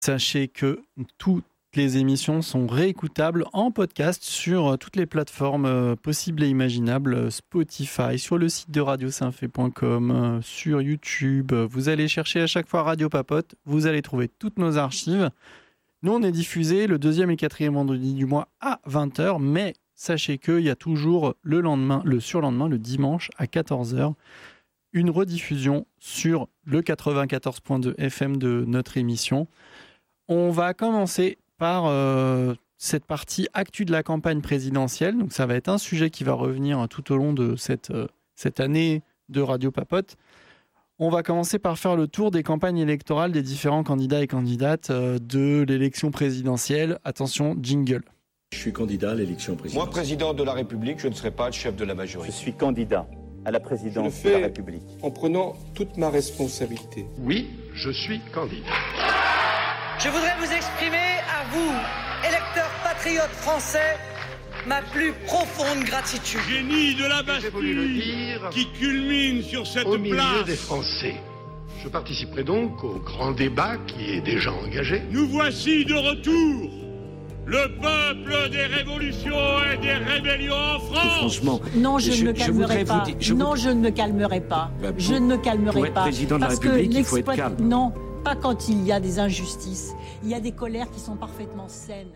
Sachez que toutes les émissions sont réécoutables en podcast sur toutes les plateformes possibles et imaginables, Spotify, sur le site de radiosynfé.com, sur YouTube. Vous allez chercher à chaque fois Radio Papote, vous allez trouver toutes nos archives. Nous, on est diffusé le 2e et 4e vendredi du mois à 20h, mais sachez qu'il y a toujours le surlendemain, le dimanche à 14h, une rediffusion sur le 94.2 FM de notre émission. On va commencer par cette partie actu de la campagne présidentielle. Donc ça va être un sujet qui va revenir tout au long de cette année de Radio Papote. On va commencer par faire le tour des campagnes électorales des différents candidats et candidates de l'élection présidentielle. Attention, jingle. Je suis candidat à l'élection présidentielle. Moi, président de la République, je ne serai pas le chef de la majorité. Je suis candidat à la présidence de la République. En prenant toute ma responsabilité. Oui, je suis candidat. Je voudrais vous exprimer à vous, électeurs patriotes français, ma plus profonde gratitude. Génie de la Bastille qui culmine sur cette place. Au milieu des Français. Je participerai donc au grand débat qui est déjà engagé. Nous voici de retour. Le peuple des révolutions et des rébellions en France. Franchement, non, je ne me calmerai pas. Je ne me calmerai pas. Je ne me calmerai pas. Pour être président de la République, il faut être calme. Non, pas quand il y a des injustices. Il y a des colères qui sont parfaitement saines.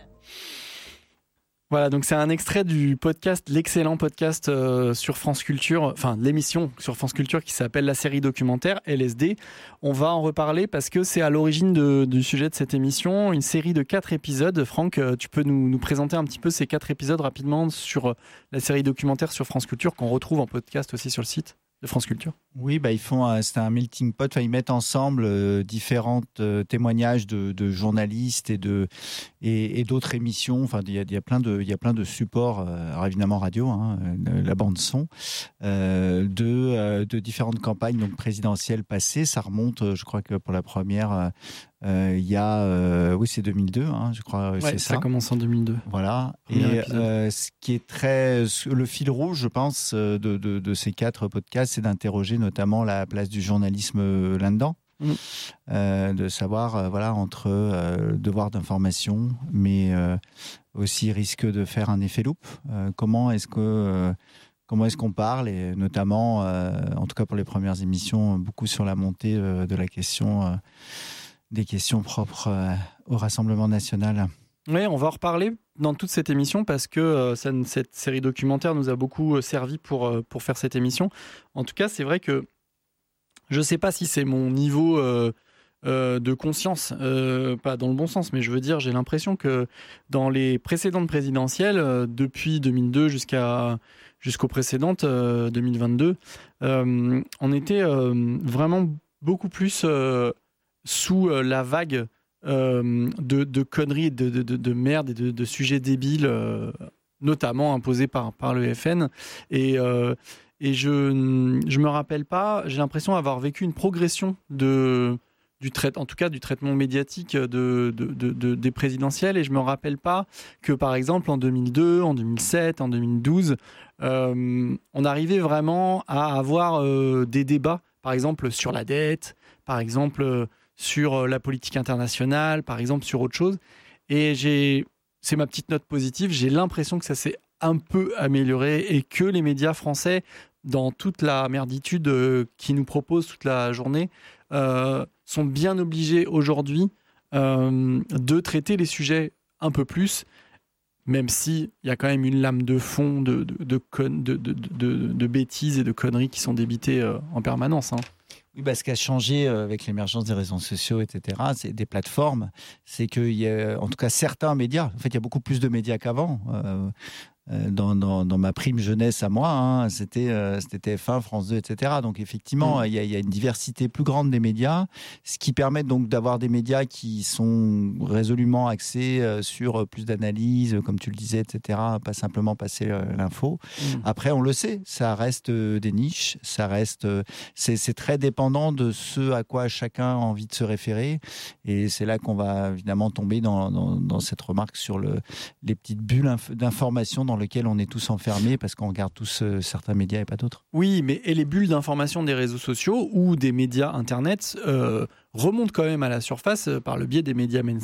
Voilà, donc c'est un extrait du podcast, l'excellent podcast sur France Culture, enfin l'émission sur France Culture qui s'appelle la série documentaire LSD. On va en reparler parce que c'est à l'origine du sujet de cette émission, une série de 4 épisodes. Franck, tu peux nous présenter un petit peu ces 4 épisodes rapidement sur la série documentaire sur France Culture qu'on retrouve en podcast aussi sur le site de France Culture. Oui, c'est un melting pot. Ils mettent ensemble différents témoignages de journalistes et d'autres émissions. Enfin, il y a plein de supports, alors évidemment radio, la bande son, de différentes campagnes donc présidentielles passées. Ça remonte, je crois que pour la première, il y a, c'est 2002, je crois. Ouais, c'est ça commence en 2002. Voilà. Et ce qui est le fil rouge, je pense, de ces 4 podcasts, c'est d'interroger notamment la place du journalisme là-dedans. De savoir, entre devoir d'information, mais aussi risque de faire un effet loupe. Comment est-ce qu'on parle, et notamment, en tout cas pour les premières émissions, beaucoup sur la montée de la question, des questions propres au Rassemblement national. Oui, on va en reparler dans toute cette émission parce que cette série documentaire nous a beaucoup servi pour faire cette émission. En tout cas, c'est vrai que je ne sais pas si c'est mon niveau de conscience, pas dans le bon sens, mais je veux dire, j'ai l'impression que dans les précédentes présidentielles, depuis 2002 jusqu'aux précédentes, 2022, on était vraiment beaucoup plus sous la vague de conneries, de merde et de sujets débiles, notamment imposés par le FN. Et je me rappelle pas, j'ai l'impression d'avoir vécu une progression du traitement médiatique des présidentielles, et je me rappelle pas que par exemple en 2002, en 2007, en 2012, on arrivait vraiment à avoir des débats, par exemple sur la dette, par exemple sur la politique internationale, par exemple sur autre chose. Et c'est ma petite note positive, j'ai l'impression que ça s'est un peu amélioré et que les médias français, dans toute la merditude qu'ils nous proposent toute la journée, sont bien obligés aujourd'hui de traiter les sujets un peu plus, même s'il y a quand même une lame de fond de bêtises et de conneries qui sont débitées en permanence. Oui, ce qui a changé avec l'émergence des réseaux sociaux, etc., c'est des plateformes, c'est qu'il y a en tout cas certains médias, en fait il y a beaucoup plus de médias qu'avant. Dans ma prime jeunesse à moi, c'était TF1, France 2, etc. Donc effectivement, il y a une diversité plus grande des médias, ce qui permet donc d'avoir des médias qui sont résolument axés sur plus d'analyse, comme tu le disais, etc. Pas simplement passer l'info. Après, on le sait, ça reste des niches, c'est très dépendant de ce à quoi chacun a envie de se référer. Et c'est là qu'on va évidemment tomber dans cette remarque sur les petites bulles d'information dans dans lequel on est tous enfermés parce qu'on regarde tous certains médias et pas d'autres. Oui, mais et les bulles d'information des réseaux sociaux ou des médias Internet remontent quand même à la surface par le biais des médias